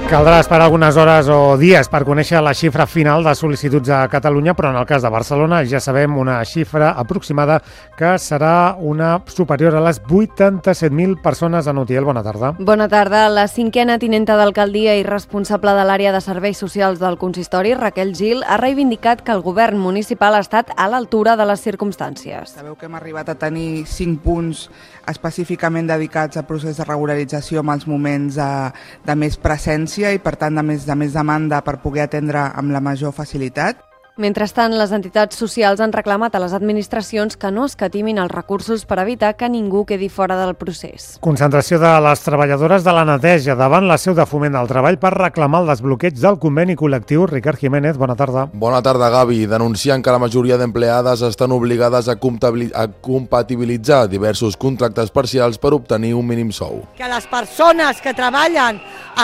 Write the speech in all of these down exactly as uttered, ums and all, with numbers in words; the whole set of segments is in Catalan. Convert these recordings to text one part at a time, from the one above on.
Caldrà esperar algunes hores o dies per conèixer la xifra final de sol·licituds a Catalunya, però en el cas de Barcelona ja sabem una xifra aproximada que serà una superior a les vuitanta-set mil persones. En Utiel, bona tarda. Bona tarda. La cinquena tinenta d'alcaldia i responsable de l'àrea de serveis socials del consistori, Raquel Gil, ha reivindicat que el govern municipal ha estat a l'altura de les circumstàncies. Sabeu que hem arribat a tenir cinc punts específicament dedicats a procés de regularització amb els moments de, de més presència i, per tant, de més, de més demanda per poder atendre amb la major facilitat. Mentrestant, les entitats socials han reclamat a les administracions que no escatimin els recursos per evitar que ningú quedi fora del procés. Concentració de les treballadores de la neteja davant la seu de Foment del Treball per reclamar el desbloqueig del conveni col·lectiu. Ricard Jiménez, bona tarda. Bona tarda, Gavi. Denunciant que la majoria d'empleades estan obligades a, a compatibilitzar diversos contractes parcials per obtenir un mínim sou. Que les persones que treballen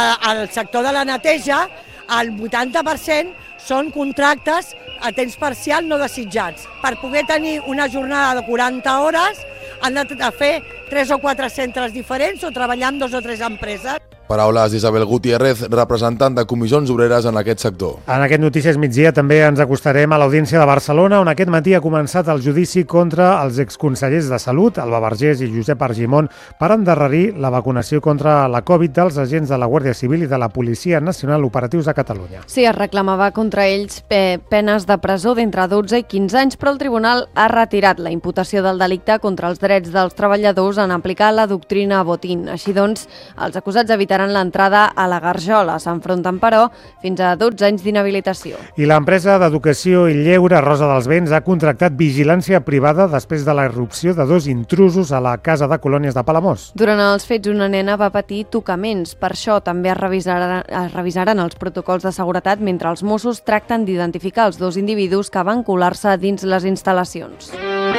al sector de la neteja, el vuitanta per cent són contractes a temps parcial no desitjats. Per poder tenir una jornada de quaranta hores han de fer tres o quatre centres diferents o treballar amb dos o tres empreses. Paraules d'Isabel Gutiérrez, representant de comissions obreres en aquest sector. En aquest Notícies Migdia també ens acostarem a l'Audiència de Barcelona, on aquest matí ha començat el judici contra els exconsellers de Salut, Alba Vergés i Josep Argimon, per endarrerir la vacunació contra la Covid dels agents de la Guàrdia Civil i de la Policia Nacional operatius a Catalunya. Sí, es reclamava contra ells penes de presó d'entre dotze i quinze anys, però el tribunal ha retirat la imputació del delicte contra els drets dels treballadors en aplicar la doctrina Botín. Així doncs, els acusats evitaran l'entrada a la Garjola. S'enfronten, però, fins a dotze anys d'inhabilitació. I l'empresa d'educació i lleure Rosa dels Vents ha contractat vigilància privada després de la irrupció de dos intrusos a la casa de colònies de Palamós. Durant els fets, una nena va patir tocaments. Per això també es revisaran, es revisaran els protocols de seguretat mentre els Mossos tracten d'identificar els dos individus que van colar-se dins les instal·lacions.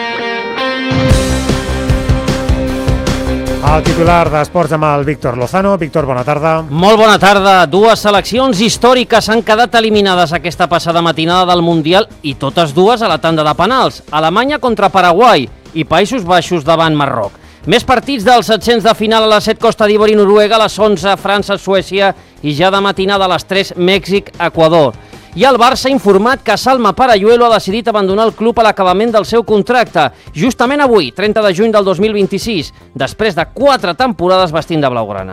El titular d'Esports amb el Víctor Lozano. Víctor, bona tarda. Molt bona tarda. Dues seleccions històriques han quedat eliminades aquesta passada matinada del Mundial i totes dues a la tanda de penals. Alemanya contra Paraguai i Països Baixos davant Marroc. Més partits dels set-cents de final a les set Costa d'Ivori i Noruega, a les onze França, Suècia i ja de matinada a les tres Mèxic, Equador. I el Barça ha informat que Salma Paralluelo ha decidit abandonar el club a l'acabament del seu contracte, justament avui, trenta de juny del dos mil vint-i-sis, després de quatre temporades vestint de blaugrana.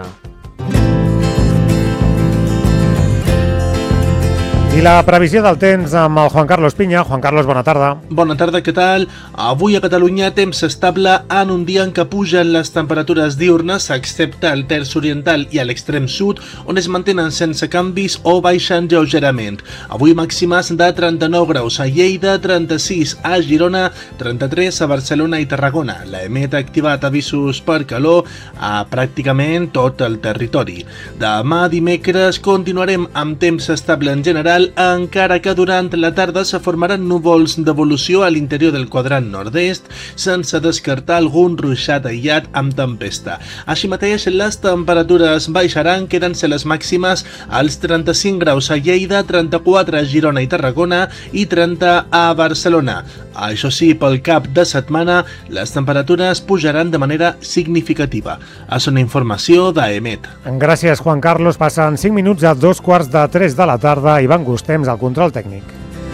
I la previsió del temps amb el Juan Carlos Piña. Juan Carlos, bona tarda. Bona tarda, què tal? Avui a Catalunya temps estable en un dia en què pugen les temperatures diurnes, excepte al terç oriental i a l'extrem sud, on es mantenen sense canvis o baixen lleugerament. Avui màximes de trenta-nou graus a Lleida, trenta-sis a Girona, trenta-tres a Barcelona i Tarragona. La EMET ha activat avisos per calor a pràcticament tot el territori. Demà dimecres continuarem amb temps estable en general, encara que durant la tarda se formaran núvols d'evolució a l'interior del quadrant nord-est, sense descartar algun ruixat aïllat amb tempesta. Així mateix, les temperatures baixaran, quedant-se les màximes als trenta-cinc graus a Lleida, trenta-quatre a Girona i Tarragona i trenta a Barcelona. Això sí, pel cap de setmana, les temperatures pujaran de manera significativa. És una informació d'EMET. Gràcies, Juan Carlos. Passen cinc minuts a dos quarts de tres de la tarda. Ivan Gustems, al control tècnic.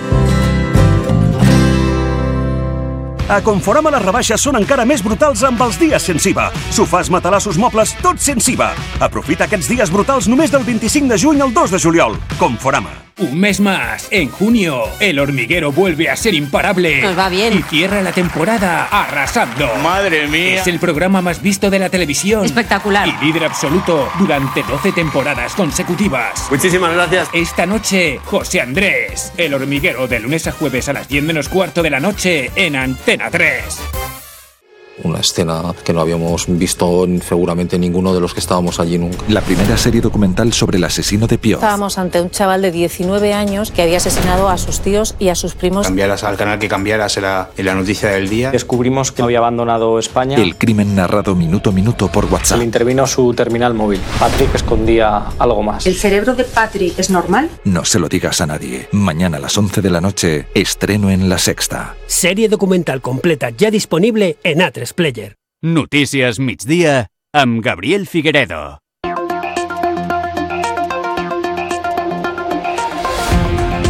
A Conforama les rebaixes són encara més brutals amb els dies sense I V A. Sofàs, matalassos, mobles, tot sense I V A. Aprofita aquests dies brutals només del vint-i-cinc de juny al dos de juliol. Conforama. Un mes más, en junio, El Hormiguero vuelve a ser imparable. Nos va bien. Y cierra la temporada arrasando. ¡Madre mía! Es el programa más visto de la televisión. Espectacular. Y líder absoluto durante doce temporadas consecutivas. Muchísimas gracias. Esta noche, José Andrés. El Hormiguero, de lunes a jueves a las diez menos cuarto de la noche en Antena tres. Una escena que no habíamos visto seguramente ninguno de los que estábamos allí nunca. La primera serie documental sobre el asesino de Pioz. Estábamos ante un chaval de diecinueve años que había asesinado a sus tíos y a sus primos. Cambiaras al canal que cambiaras era la noticia del día. Descubrimos que había abandonado España. El crimen narrado minuto a minuto por WhatsApp. Le intervino su terminal móvil. Patrick escondía algo más. ¿El cerebro de Patrick es normal? No se lo digas a nadie. Mañana a las once de la noche, estreno en La Sexta. Serie documental completa ya disponible en A tres Player. Notícies migdia amb Gabriel Figueredo.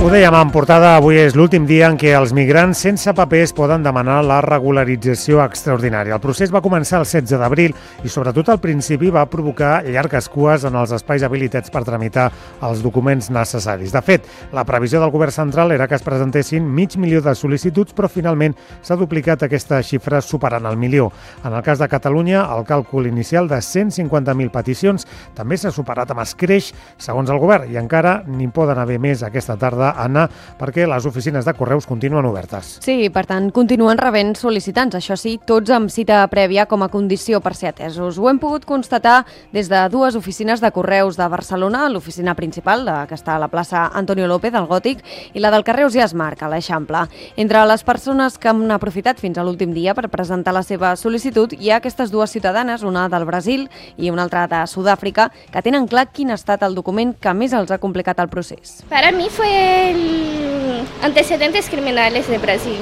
Ho dèiem en portada, avui és l'últim dia en què els migrants sense papers poden demanar la regularització extraordinària. El procés va començar el setze d'abril i sobretot al principi va provocar llargues cues en els espais habilitats per tramitar els documents necessaris. De fet, la previsió del govern central era que es presentessin mig milió de sol·licituds, però finalment s'ha duplicat aquesta xifra superant el milió. En el cas de Catalunya, el càlcul inicial de cent cinquanta mil peticions també s'ha superat amb escreix, segons el govern, i encara n'hi poden haver més aquesta tarda, Anna, perquè les oficines de correus continuen obertes. Sí, per tant, continuen rebent sol·licitants, això sí, tots amb cita prèvia com a condició per ser atesos. Ho hem pogut constatar des de dues oficines de correus de Barcelona, l'oficina principal, la que està a la plaça Antonio López, al Gòtic, i la del carrer Ausiàs Marc, a l'Eixample. Entre les persones que han aprofitat fins a l'últim dia per presentar la seva sol·licitud, hi ha aquestes dues ciutadanes, una del Brasil i una altra de Sud-àfrica, que tenen clar quin ha estat el document que més els ha complicat el procés. Para mí fue el antecedentes criminales de Brasil,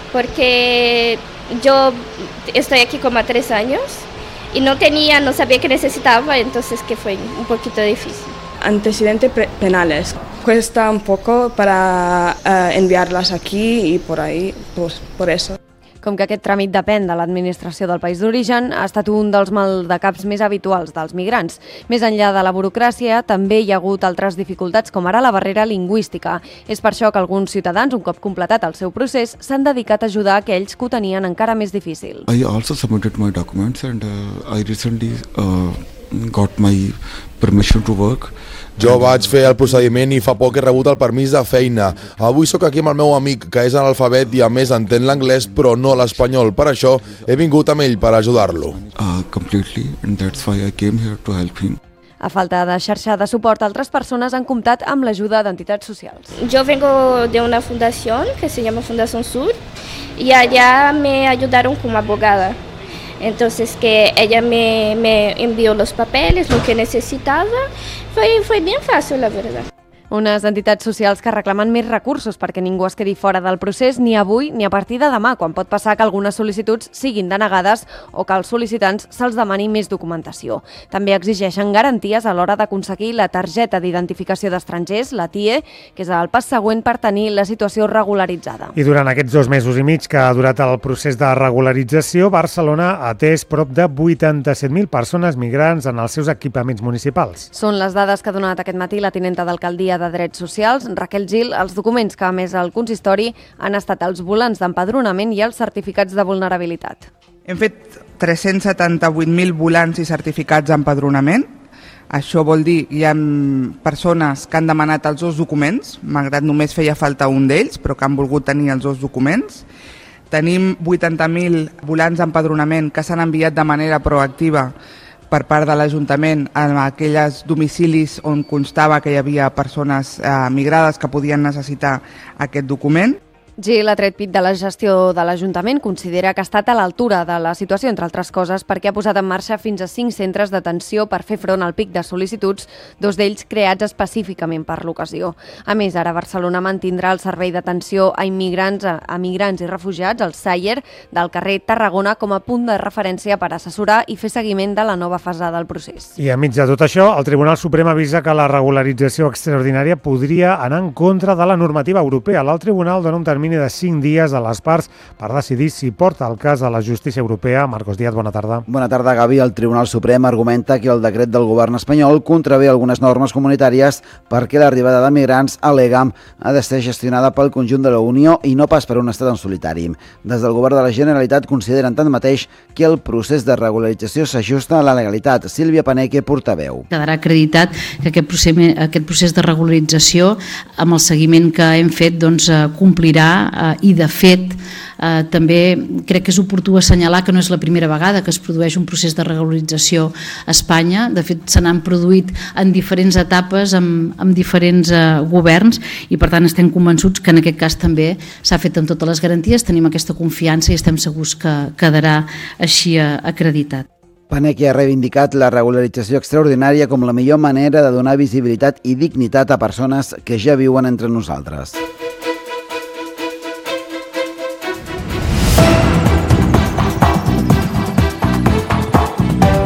porque yo estoy aquí como a tres años y no tenía, no sabía que necesitaba, entonces que fue un poquito difícil. Antecedentes penales. Cuesta un poco para uh, enviarlas aquí y por ahí, pues por eso. Com que aquest tràmit depèn de l'administració del país d'origen, ha estat un dels maldecaps més habituals dels migrants. Més enllà de la burocràcia, també hi ha hagut altres dificultats, com ara la barrera lingüística. És per això que alguns ciutadans, un cop completat el seu procés, s'han dedicat a ajudar aquells que ho tenien encara més difícil. I also submitted my documents and uh, I recently uh, got my permission to work. Jo vaig fer el procediment i fa poc he rebut el permís de feina. Avui sóc aquí amb el meu amic, que és analfabet i a més entén l'anglès però no l'espanyol. Per això he vingut amb ell per ajudar-lo. Uh, completely, and that's why I came here to help him. A falta de xarxa de suport, altres persones han comptat amb l'ajuda d'entitats socials. Yo vengo de una fundación que se llama Fundación Sur y allá me ayudaron como abogada. Entonces que ella me, me envió los papeles, lo que necesitaba, fue, fue bien fácil la verdad. Unes entitats socials que reclamen més recursos perquè ningú es quedi fora del procés ni avui ni a partir de demà, quan pot passar que algunes sol·licituds siguin denegades o que als sol·licitants se'ls demani més documentació. També exigeixen garanties a l'hora d'aconseguir la targeta d'identificació d'estrangers, la T I E, que és el pas següent per tenir la situació regularitzada. I durant aquests dos mesos i mig que ha durat el procés de regularització, Barcelona ha atès prop de vuitanta-set mil persones migrants en els seus equipaments municipals. Són les dades que ha donat aquest matí la tinenta d'alcaldia de Drets Socials, Raquel Gil. Els documents que ha emès el consistori han estat els volants d'empadronament i els certificats de vulnerabilitat. Hem fet tres-cents setanta-vuit mil volants i certificats d'empadronament. Això vol dir que hi ha persones que han demanat els dos documents, malgrat només feia falta un d'ells, però que han volgut tenir els dos documents. Tenim vuitanta mil volants d'empadronament que s'han enviat de manera proactiva per part de l'Ajuntament en aquells domicilis on constava que hi havia persones eh, migrades que podien necessitar aquest document. Gil ha tret pit de la gestió de l'Ajuntament, considera que ha estat a l'altura de la situació, entre altres coses, perquè ha posat en marxa fins a cinc centres d'atenció per fer front al pic de sol·licituds, dos d'ells creats específicament per l'ocasió. A més, ara Barcelona mantindrà el servei d'atenció a immigrants, a migrants i refugiats, el SAIER, del carrer Tarragona, com a punt de referència per assessorar i fer seguiment de la nova fase del procés. I enmig de tot això, el Tribunal Suprem avisa que la regularització extraordinària podria anar en contra de la normativa europea. L'alt tribunal dona un termini de cinc dies a les parts per decidir si porta el cas a la justícia europea. Marcos Díaz, bona tarda. Bona tarda, Gavi. El Tribunal Suprem argumenta que el decret del govern espanyol contravé algunes normes comunitàries perquè l'arribada de migrants, al·legam, ha de ser gestionada pel conjunt de la Unió i no pas per un estat en solitari. Des del govern de la Generalitat consideren tanmateix que el procés de regularització s'ajusta a la legalitat. Sílvia Paneque, portaveu. Quedarà acreditat que aquest procés, aquest procés de regularització, amb el seguiment que hem fet, doncs, complirà Uh, i de fet uh, també crec que és oportú assenyalar que no és la primera vegada que es produeix un procés de regularització a Espanya. De fet, se n'han produït en diferents etapes amb, amb diferents uh, governs i per tant estem convençuts que en aquest cas també s'ha fet amb totes les garanties, tenim aquesta confiança i estem segurs que quedarà així uh, acreditat. Paneque ha reivindicat la regularització extraordinària com la millor manera de donar visibilitat i dignitat a persones que ja viuen entre nosaltres.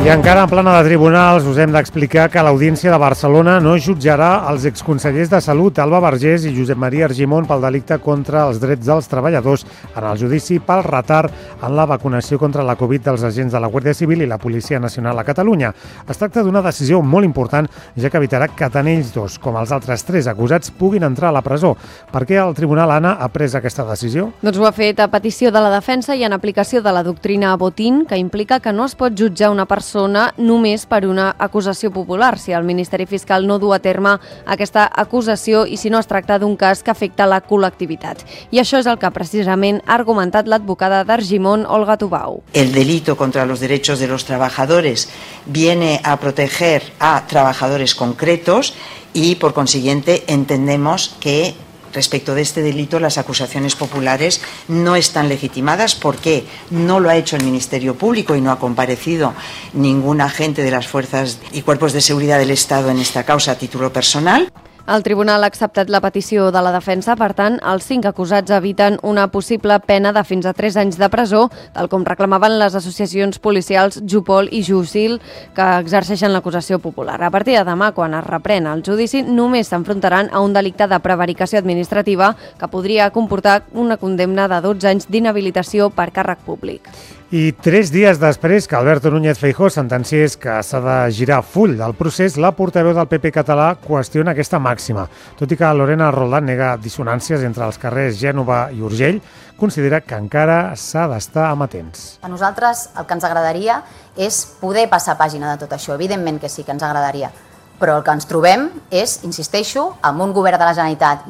I encara en plana de tribunals us hem d'explicar que l'Audiència de Barcelona no jutjarà els exconsellers de Salut, Alba Vergés i Josep Maria Argimon, pel delicte contra els drets dels treballadors en el judici pel retard en la vacunació contra la Covid dels agents de la Guàrdia Civil i la Policia Nacional a Catalunya. Es tracta d'una decisió molt important, ja que evitarà que tant ells dos com els altres tres acusats puguin entrar a la presó. Per què el Tribunal, Anna, ha pres aquesta decisió? Doncs ho ha fet a petició de la defensa i en aplicació de la doctrina Botín, que implica que no es pot jutjar una persona només per una acusació popular, si el Ministeri Fiscal no du a terme aquesta acusació i si no es tracta d'un cas que afecta la col·lectivitat. I això és el que precisament ha argumentat l'advocada d'Argimon, Olga Tubau. El delito contra los derechos de los trabajadores viene a proteger a trabajadores concretos y, por consiguiente, entendemos que respecto de este delito, las acusaciones populares no están legitimadas porque no lo ha hecho el Ministerio Público y no ha comparecido ningún agente de las fuerzas y cuerpos de seguridad del Estado en esta causa a título personal. El tribunal ha acceptat la petició de la defensa, per tant, els cinc acusats eviten una possible pena de fins a tres anys de presó, tal com reclamaven les associacions policials Jupol i Jusil, que exerceixen l'acusació popular. A partir de demà, quan es reprèn el judici, només s'enfrontaran a un delicte de prevaricació administrativa que podria comportar una condemna de dotze anys d'inhabilitació per càrrec públic. I tres dies després que Alberto Núñez Feijóo sentenciés que s'ha de girar full del procés, la portaveu del P P català qüestiona aquesta màxima. Tot i que Lorena Roldán nega dissonàncies entre els carrers Gènova i Urgell, considera que encara s'ha d'estar amatents. A nosaltres el que ens agradaria és poder passar pàgina de tot això. Evidentment que sí que ens agradaria. Però el que ens trobem és, insisteixo, amb un govern de la Generalitat